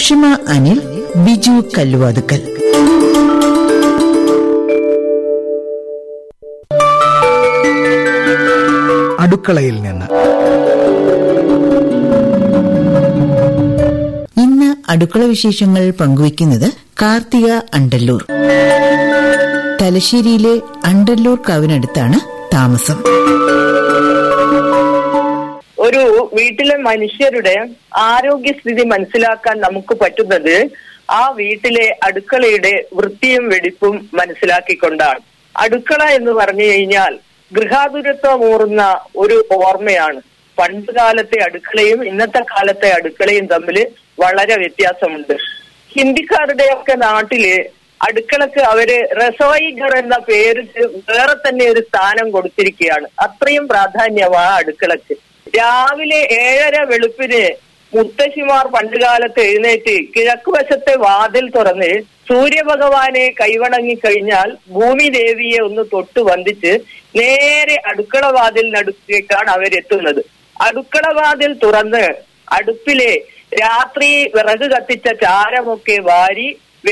സുഷമ അനിൽ, ബിജു കല്ലുവാതുക്കൽ. അടുക്കളയിൽ നിന്ന് ഇന്ന് അടുക്കള വിശേഷങ്ങൾ പങ്കുവയ്ക്കുന്നത് കാർത്തിക അണ്ടല്ലൂർ. തലശ്ശേരിയിലെ അണ്ടല്ലൂർ കാവിനടുത്താണ് താമസം. ഒരു വീട്ടിലെ മനുഷ്യരുടെ ആരോഗ്യസ്ഥിതി മനസ്സിലാക്കാൻ നമുക്ക് പറ്റുന്നത് ആ വീട്ടിലെ അടുക്കളയുടെ വൃത്തിയും വെടിപ്പും മനസ്സിലാക്കിക്കൊണ്ടാണ്. അടുക്കള എന്ന് പറഞ്ഞു കഴിഞ്ഞാൽ ഗൃഹാതുരത്വമൂറുന്ന ഒരു ഓർമ്മയാണ്. പണ്ട് കാലത്തെ അടുക്കളയും ഇന്നത്തെ കാലത്തെ അടുക്കളയും തമ്മിൽ വളരെ വ്യത്യാസമുണ്ട്. ഹിന്ദിക്കാരുടെയൊക്കെ നാട്ടില് അടുക്കളക്ക് അവര് റസോയി ഘർ എന്ന പേര് വേറെ തന്നെ ഒരു സ്ഥാനം കൊടുത്തിരിക്കുകയാണ്. അത്രയും പ്രാധാന്യമാണ് അടുക്കളക്ക്. രാവിലെ 7:30 വെളുപ്പിന് മുത്തശ്ശിമാർ പണ്ടുകാലത്ത് എഴുന്നേറ്റ് കിഴക്ക് വശത്തെ വാതിൽ തുറന്ന് സൂര്യഭഗവാനെ കൈവണങ്ങി കഴിഞ്ഞാൽ ഭൂമി ദേവിയെ ഒന്ന് തൊട്ട് വന്ദിച്ച് നേരെ അടുക്കള വാതിലിനടുത്തേക്കാണ് അവരെത്തുന്നത്. അടുക്കള വാതിൽ തുറന്ന് അടുപ്പിലെ രാത്രി വിറക് കത്തിച്ച ചാരമൊക്കെ വാരി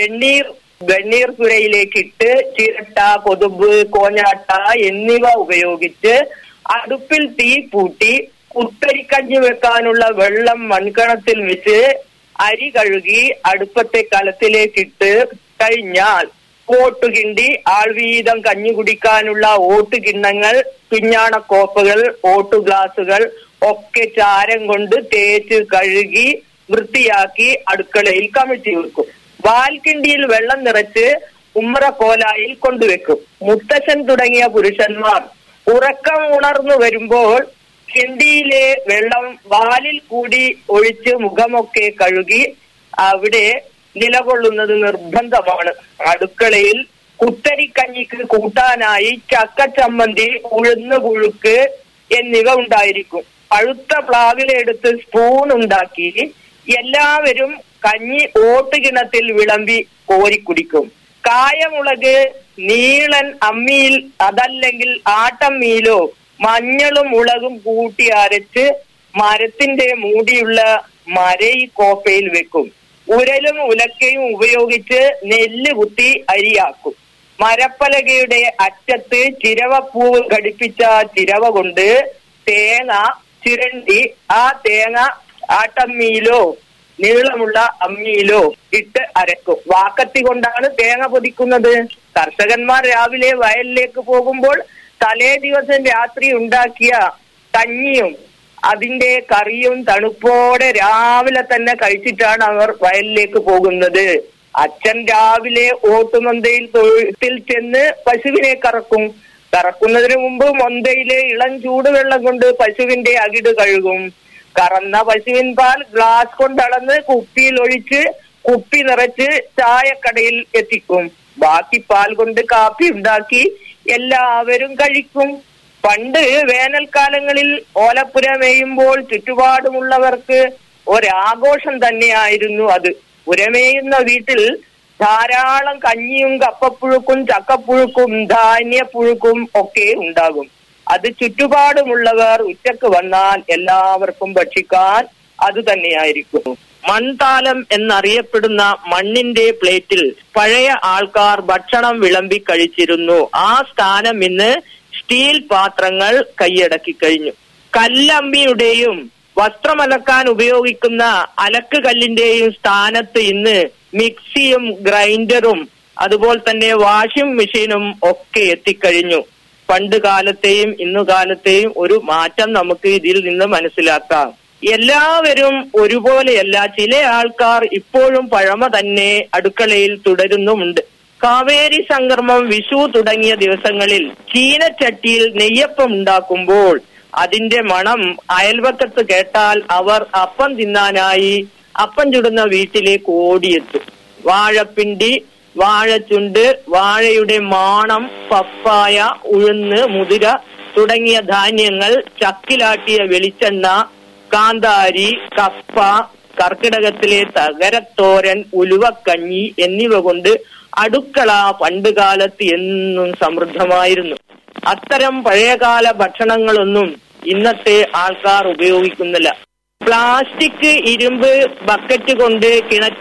വെണ്ണീർ പുരയിലേക്കിട്ട് ചിരട്ട, കൊതുമ്പ്, കോഞ്ഞാട്ട എന്നിവ ഉപയോഗിച്ച് അടുപ്പിൽ തീ പൂട്ടി കുത്തരിക്കഞ്ഞി വെക്കാനുള്ള വെള്ളം മൺകണത്തിൽ വെച്ച് അരി കഴുകി അടുപ്പത്തെ കലത്തിലേക്കിട്ട് കഴിഞ്ഞാൽ ഓട്ടുകിണ്ടി, ആൾവീതം കഞ്ഞി കുടിക്കാനുള്ള ഓട്ടുകിണ്ണങ്ങൾ, പിഞ്ഞാണക്കോപ്പകൾ, ഓട്ടു ഗ്ലാസുകൾ ഒക്കെ ചാരം കൊണ്ട് തേച്ച് കഴുകി വൃത്തിയാക്കി അടുക്കളയിൽ കമിഴ്ത്തി വെക്കും. വാൽക്കിണ്ടിയിൽ വെള്ളം നിറച്ച് ഉമ്മറ കോലായിൽ കൊണ്ടുവെക്കും. മുത്തശ്ശൻ തുടങ്ങിയ പുരുഷന്മാർ ഉറക്കം ഉണർന്നു വരുമ്പോൾ കിണ്ടിയിലെ വെള്ളം വാലിൽ കൂടി ഒഴിച്ച് മുഖമൊക്കെ കഴുകി അവിടെ നിലകൊള്ളുന്നത് നിർബന്ധമാണ്. അടുക്കളയിൽ കുത്തരിക്കഞ്ഞിക്ക് കൂട്ടാനായി ചക്കച്ചമ്മന്തി, ഉഴുന്ന് പുഴുക്ക് എന്നിവ ഉണ്ടായിരിക്കും. പഴുത്ത പ്ലാവിലെടുത്ത് സ്പൂൺ ഉണ്ടാക്കി എല്ലാവരും കഞ്ഞി ഓട്ടുകിണത്തിൽ വിളമ്പി കോരി കുടിക്കും. കായമുളക് നീളൻ അമ്മിയിൽ അതല്ലെങ്കിൽ ആട്ടമ്മിയിലോ മഞ്ഞളും മുളകും കൂട്ടി അരച്ച് മരത്തിന്റെ മൂടിയുള്ള മരയി കോപ്പയിൽ വെക്കും. ഉരലും ഉലക്കയും ഉപയോഗിച്ച് നെല്ല് കുത്തി അരിയാക്കും. മരപ്പലകയുടെ അറ്റത്ത് ചിരവപ്പൂവ് ഘടിപ്പിച്ച ചിരവ കൊണ്ട് തേങ്ങ ചിരണ്ടി ആ തേങ്ങ ആട്ടമ്മിയിലോ നീളമുള്ള അമ്മിയിലോ ഇട്ട് അരക്കും. വാക്കത്തി കൊണ്ടാണ് തേങ്ങ പൊതിക്കുന്നത്. കർഷകന്മാർ രാവിലെ വയലിലേക്ക് പോകുമ്പോൾ തലേ ദിവസം രാത്രി ഉണ്ടാക്കിയ കഞ്ഞിയും അതിന്റെ കറിയും തണുപ്പോടെ രാവിലെ തന്നെ കഴിച്ചിട്ടാണ് അവർ വയലിലേക്ക് പോകുന്നത്. അച്ഛൻ രാവിലെ ഓട്ടുമന്തയിൽ തൊഴുത്തിൽ ചെന്ന് പശുവിനെ കറക്കും. കറക്കുന്നതിന് മുമ്പ് മൊന്തയിലെ ഇളം ചൂടുവെള്ളം കൊണ്ട് പശുവിന്റെ അകിട് കഴുകും. കറന്ന പശുവിൻ പാൽ ഗ്ലാസ് കൊണ്ടളന്ന് കുപ്പിയിൽ ഒഴിച്ച് കുപ്പി നിറച്ച് ചായക്കടയിൽ എത്തിക്കും. ബാക്കി പാൽ കൊണ്ട് കാപ്പി ഉണ്ടാക്കി എല്ലാവരും കഴിക്കും. പണ്ട് വേനൽക്കാലങ്ങളിൽ ഓലപ്പുര മേയുമ്പോൾ ചുറ്റുപാടുമുള്ളവർക്ക് ഒരാഘോഷം തന്നെയായിരുന്നു അത്. പുരമേയുന്ന വീട്ടിൽ ധാരാളം കഞ്ഞിയും കപ്പപ്പുഴുക്കും ചക്കപ്പുഴുക്കും ധാന്യപ്പുഴുക്കും ഒക്കെ ഉണ്ടാകും. അത് ചുറ്റുപാടുമുള്ളവർ ഉച്ചക്ക് വന്നാൽ എല്ലാവർക്കും ഭക്ഷിക്കാൻ അത് തന്നെയായിരിക്കും. മൺതാലം എന്നറിയപ്പെടുന്ന മണ്ണിന്റെ പ്ലേറ്റിൽ പഴയ ആൾക്കാർ ഭക്ഷണം വിളമ്പി കഴിച്ചിരുന്നു. ആ സ്ഥാനം ഇന്ന് സ്റ്റീൽ പാത്രങ്ങൾ കൈയടക്കി കഴിഞ്ഞു. കല്ലമ്മിയുടെയും വസ്ത്രമലക്കാൻ ഉപയോഗിക്കുന്ന അലക്ക് കല്ലിന്റെയും സ്ഥാനത്ത് ഇന്ന് മിക്സിയും ഗ്രൈൻഡറും അതുപോലെ തന്നെ വാഷിംഗ് മെഷീനും ഒക്കെ എത്തിക്കഴിഞ്ഞു. പണ്ട് കാലത്തെയും ഇന്നുകാലത്തെയും ഒരു മാറ്റം നമുക്ക് ഇതിൽ നിന്ന് മനസ്സിലാക്കാം. എല്ലാവരും ഒരുപോലെയല്ല. ചില ആൾക്കാർ ഇപ്പോഴും പഴമ തന്നെ അടുക്കളയിൽ തുടരുന്നുമുണ്ട്. കാവേരി സംക്രമം, വിഷു തുടങ്ങിയ ദിവസങ്ങളിൽ ചീനച്ചട്ടിയിൽ നെയ്യപ്പം ഉണ്ടാക്കുമ്പോൾ അതിന്റെ മണം അയൽവക്കത്ത് കേട്ടാൽ അവർ അപ്പം തിന്നാനായി അപ്പം ചുടുന്ന വീട്ടിലേക്ക് ഓടിയെത്തും. വാഴപ്പിണ്ടി, വാഴച്ചുണ്ട്, വാഴയുടെ മാണം, പപ്പായ, ഉഴുന്ന്, മുതിര തുടങ്ങിയ ധാന്യങ്ങൾ, ചക്കിലാട്ടിയ വെളിച്ചെണ്ണ, കാന്താരി, കപ്പ, കർക്കിടകത്തിലെ തകരത്തോരൻ, ഉലുവക്കഞ്ഞി എന്നിവ കൊണ്ട് അടുക്കള പണ്ടുകാലത്ത് എന്നും സമൃദ്ധമായിരുന്നു. അത്തരം പഴയകാല ഭക്ഷണങ്ങളൊന്നും ഇന്നത്തെ ആൾക്കാർ ഉപയോഗിക്കുന്നില്ല. പ്ലാസ്റ്റിക്, ഇരുമ്പ് ബക്കറ്റ് കൊണ്ട്